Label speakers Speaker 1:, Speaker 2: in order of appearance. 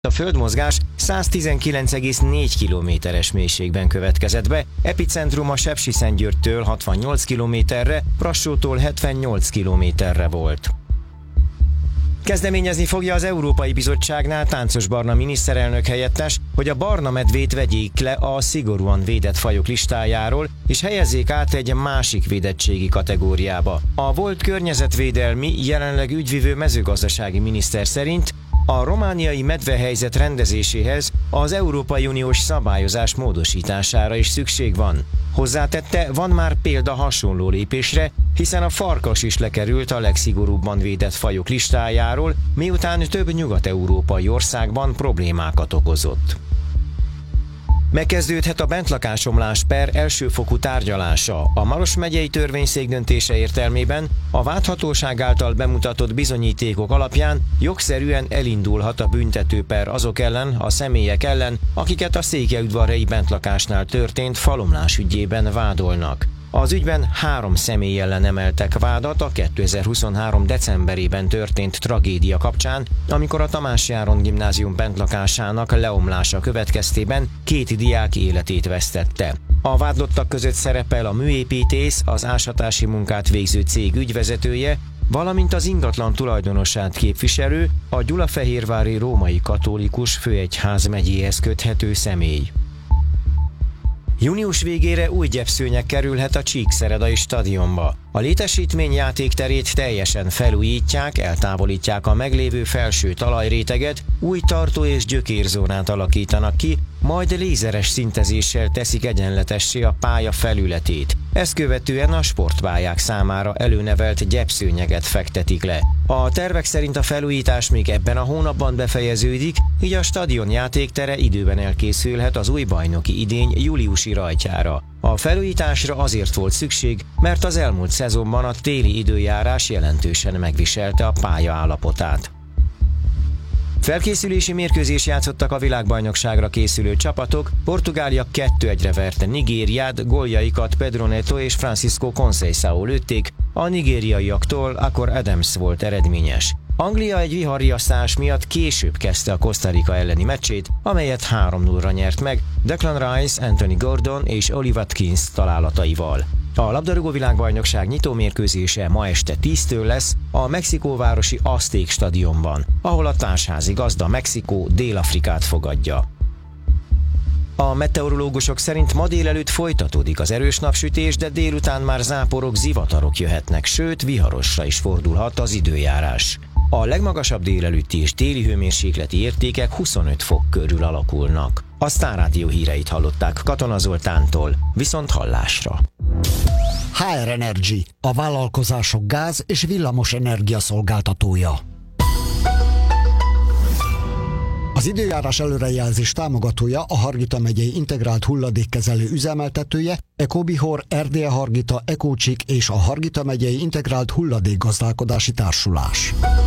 Speaker 1: A földmozgás 119,4 kilométeres mélységben következett be, epicentruma Sepsiszentgyörgytől 68 kilométerre, Brassótól 78 kilométerre volt. Kezdeményezni fogja az Európai Bizottságnál Táncos Barna miniszterelnök helyettes, hogy a barna medvét vegyék le a szigorúan védett fajok listájáról, és helyezzék át egy másik védettségi kategóriába. A volt környezetvédelmi, jelenleg ügyvivő mezőgazdasági miniszter szerint a romániai medvehelyzet rendezéséhez az Európai Uniós szabályozás módosítására is szükség van. Hozzátette, van már példa hasonló lépésre, hiszen a farkas is lekerült a legszigorúbban védett fajok listájáról, miután több nyugat-európai országban problémákat okozott. Megkezdődhet a bentlakásomlás per elsőfokú tárgyalása. A Maros megyei törvényszék döntése értelmében a vádhatóság által bemutatott bizonyítékok alapján jogszerűen elindulhat a büntetőper azok ellen, a személyek ellen, akiket a székelyudvarhelyi bentlakásnál történt falomlás ügyében vádolnak. Az ügyben 3 személy ellen emeltek vádat a 2023. decemberében történt tragédia kapcsán, amikor a Tamási Áron gimnázium bentlakásának leomlása következtében 2 diák életét vesztette. A vádlottak között szerepel a műépítész, az ásatási munkát végző cég ügyvezetője, valamint az ingatlan tulajdonosát képviselő, a Gyulafehérvári római katolikus főegyház megyéhez köthető személy. Június végére új gyepszőnyeg kerülhet a Csíkszeredai stadionba. A létesítmény játékterét teljesen felújítják, eltávolítják a meglévő felső talajréteget, új tartó- és gyökérzónát alakítanak ki, majd lézeres szintezéssel teszik egyenletessé a pálya felületét. Ezt követően a sportpályák számára előnevelt gyepszőnyeget fektetik le. A tervek szerint a felújítás még ebben a hónapban befejeződik, így a stadion játéktere időben elkészülhet az új bajnoki idény júliusi rajtjára. A felújításra azért volt szükség, mert az elmúlt szezonban a téli időjárás jelentősen megviselte a pálya állapotát. Felkészülési mérkőzés játszottak a világbajnokságra készülő csapatok, Portugália 2-1-re verte Nigériát, góljaikat Pedro Neto és Francisco Conceição lőtték, a nigériaiaktól Akor Adams volt eredményes. Anglia egy viharriasztás miatt később kezdte a Costa Rica elleni meccsét, amelyet 3-0-ra nyert meg Declan Rice, Anthony Gordon és Oli Watkins találataival. A labdarúgó világbajnokság nyitómérkőzése ma este 10-től lesz a mexikóvárosi Azték stadionban, ahol a társházi gazda Mexikó Dél-Afrikát fogadja. A meteorológusok szerint ma délelőtt folytatódik az erős napsütés, de délután már záporok, zivatarok jöhetnek, sőt viharosra is fordulhat az időjárás. A legmagasabb délelőtti és téli hőmérsékleti értékek 25 fok körül alakulnak. A Sztár Rádió híreit hallották Katona Zoltántól, viszont hallásra.
Speaker 2: HR Energy, a vállalkozások gáz- és villamos energia szolgáltatója. Az időjárás előrejelzés támogatója a Hargita megyei integrált hulladékkezelő üzemeltetője, Ecobihor, Erdélye Hargita, Ecócsik és a Hargita megyei integrált hulladékgazdálkodási társulás.